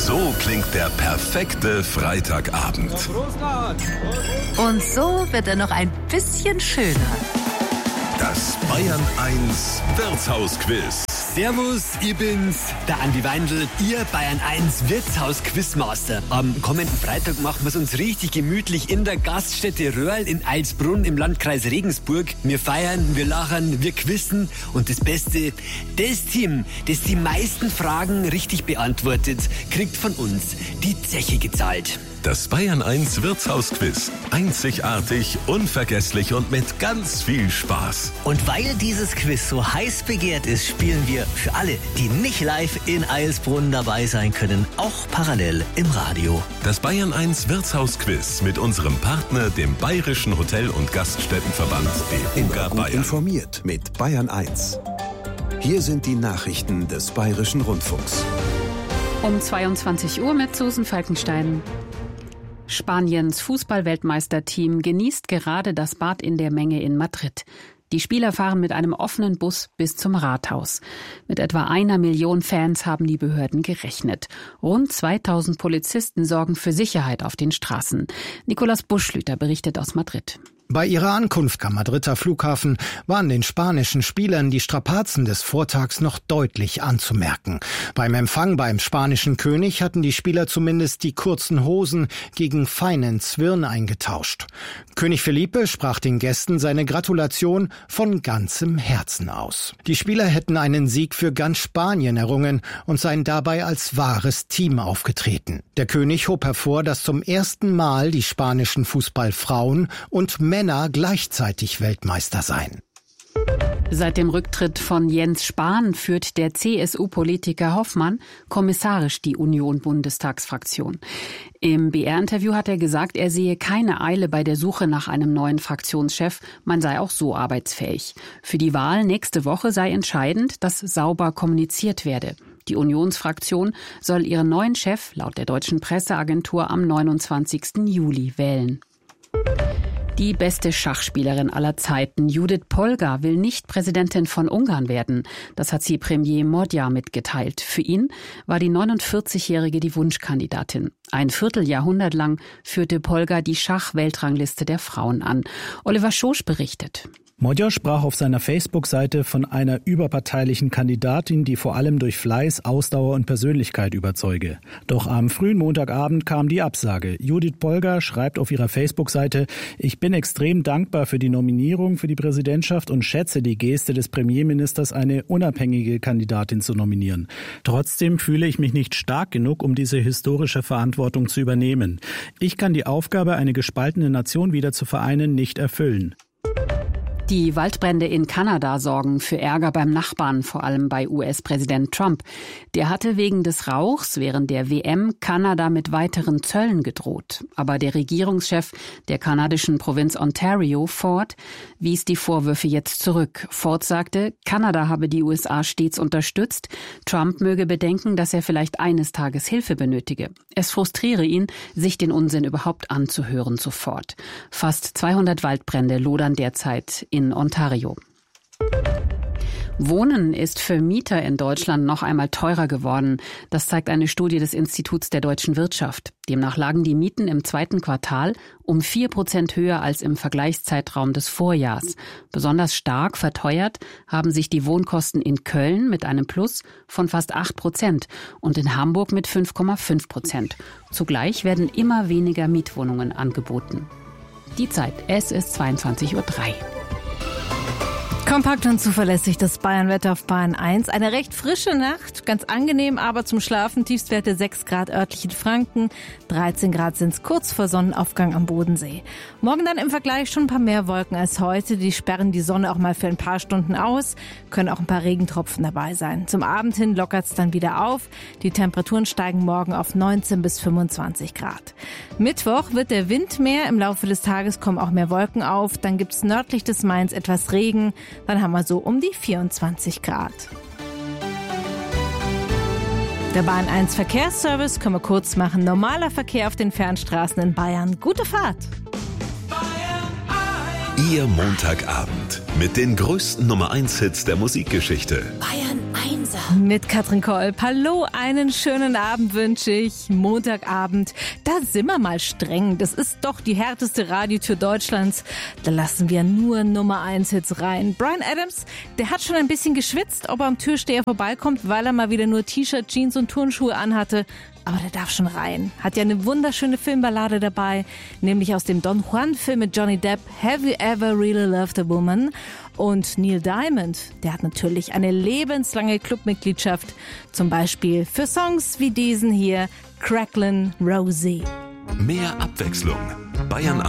So klingt der perfekte Freitagabend. Und so wird er noch ein bisschen schöner. Das Bayern 1 Wirtshausquiz. Servus, ich bin's, der Andi Weindl, Ihr Bayern 1 Wirtshaus-Quizmaster. Am kommenden Freitag machen wir's uns richtig gemütlich in der Gaststätte Röhrl in Eilsbrunn im Landkreis Regensburg. Wir feiern, wir lachen, wir quizzen und das Beste, das Team, das die meisten Fragen richtig beantwortet, kriegt von uns die Zeche gezahlt. Das Bayern 1 Wirtshausquiz. Einzigartig, unvergesslich und mit ganz viel Spaß. Und weil dieses Quiz so heiß begehrt ist, spielen wir für alle, die nicht live in Eilsbrunn dabei sein können, auch parallel im Radio. Das Bayern 1 Wirtshausquiz mit unserem Partner, dem Bayerischen Hotel- und Gaststättenverband, DEHOGA Gut Bayern. informiert mit Bayern 1. Hier sind die Nachrichten des Bayerischen Rundfunks. Um 22 Uhr mit Susan Falkenstein. Spaniens Fußball-Weltmeisterteam genießt gerade das Bad in der Menge in Madrid. Die Spieler fahren mit einem offenen Bus bis zum Rathaus. Mit etwa 1 Million Fans haben die Behörden gerechnet. Rund 2000 Polizisten sorgen für Sicherheit auf den Straßen. Nicolas Buschlüter berichtet aus Madrid. Bei ihrer Ankunft am Madrider Flughafen waren den spanischen Spielern die Strapazen des Vortags noch deutlich anzumerken. Beim Empfang beim spanischen König hatten die Spieler zumindest die kurzen Hosen gegen feinen Zwirn eingetauscht. König Felipe sprach den Gästen seine Gratulation von ganzem Herzen aus. Die Spieler hätten einen Sieg für ganz Spanien errungen und seien dabei als wahres Team aufgetreten. Der König hob hervor, dass zum ersten Mal die spanischen Fußballfrauen und Männer gleichzeitig Weltmeister seien. Seit dem Rücktritt von Jens Spahn führt der CSU-Politiker Hoffmann kommissarisch die Union-Bundestagsfraktion. Im BR-Interview hat er gesagt, er sehe keine Eile bei der Suche nach einem neuen Fraktionschef, man sei auch so arbeitsfähig. Für die Wahl nächste Woche sei entscheidend, dass sauber kommuniziert werde. Die Unionsfraktion soll ihren neuen Chef laut der deutschen Presseagentur am 29. Juli wählen. Die beste Schachspielerin aller Zeiten, Judith Polgar, will nicht Präsidentin von Ungarn werden. Das hat sie Premier Magyar mitgeteilt. Für ihn war die 49-Jährige die Wunschkandidatin. Ein Vierteljahrhundert lang führte Polgar die Schach-Weltrangliste der Frauen an. Oliver Schosch berichtet. Magyar sprach auf seiner Facebook-Seite von einer überparteilichen Kandidatin, die vor allem durch Fleiß, Ausdauer und Persönlichkeit überzeuge. Doch am frühen Montagabend kam die Absage. Judith Polgar schreibt auf ihrer Facebook-Seite: Ich bin extrem dankbar für die Nominierung für die Präsidentschaft und schätze die Geste des Premierministers, eine unabhängige Kandidatin zu nominieren. Trotzdem fühle ich mich nicht stark genug, um diese historische Verantwortung zu übernehmen. Ich kann die Aufgabe, eine gespaltene Nation wieder zu vereinen, nicht erfüllen. Die Waldbrände in Kanada sorgen für Ärger beim Nachbarn, vor allem bei US-Präsident Trump. Der hatte wegen des Rauchs während der WM Kanada mit weiteren Zöllen gedroht. Aber der Regierungschef der kanadischen Provinz Ontario, Ford, wies die Vorwürfe jetzt zurück. Ford sagte, Kanada habe die USA stets unterstützt. Trump möge bedenken, dass er vielleicht eines Tages Hilfe benötige. Es frustriere ihn, sich den Unsinn überhaupt anzuhören, so Ford. Fast 200 Waldbrände lodern derzeit in Ontario. Wohnen ist für Mieter in Deutschland noch einmal teurer geworden. Das zeigt eine Studie des Instituts der deutschen Wirtschaft. Demnach lagen die Mieten im zweiten Quartal um 4% höher als im Vergleichszeitraum des Vorjahrs. Besonders stark verteuert haben sich die Wohnkosten in Köln mit einem Plus von fast 8% und in Hamburg mit 5,5%. Zugleich werden immer weniger Mietwohnungen angeboten. Die Zeit, es ist 22:03 Uhr. Kompakt und zuverlässig das Bayernwetter auf Bayern 1. Eine recht frische Nacht, ganz angenehm, aber zum Schlafen. Tiefstwerte 6 Grad örtlich in Franken, 13 Grad sind's kurz vor Sonnenaufgang am Bodensee. Morgen dann im Vergleich schon ein paar mehr Wolken als heute. Die sperren die Sonne auch mal für ein paar Stunden aus, können auch ein paar Regentropfen dabei sein. Zum Abend hin lockert's dann wieder auf. Die Temperaturen steigen morgen auf 19 bis 25 Grad. Mittwoch wird der Wind mehr, im Laufe des Tages kommen auch mehr Wolken auf. Dann gibt's nördlich des Mains etwas Regen. Dann haben wir so um die 24 Grad. Der Bahn 1 Verkehrsservice können wir kurz machen. Normaler Verkehr auf den Fernstraßen in Bayern. Gute Fahrt! Ihr Montagabend mit den größten Nummer 1 Hits der Musikgeschichte. Bayern Mit Katrin Kolb. Hallo, einen schönen Abend wünsche ich. Montagabend, da sind wir mal streng. Das ist doch die härteste Radiotür Deutschlands. Da lassen wir nur Nummer 1 Hits rein. Bryan Adams, der hat schon ein bisschen geschwitzt, ob er am Türsteher vorbeikommt, weil er mal wieder nur T-Shirt, Jeans und Turnschuhe anhatte. Aber der darf schon rein. Hat ja eine wunderschöne Filmballade dabei, nämlich aus dem Don Juan-Film mit Johnny Depp, Have You Ever Really Loved a Woman? Und Neil Diamond, der hat natürlich eine lebenslange Clubmitgliedschaft, zum Beispiel für Songs wie diesen hier, Cracklin' Rosie. Mehr Abwechslung. Bayern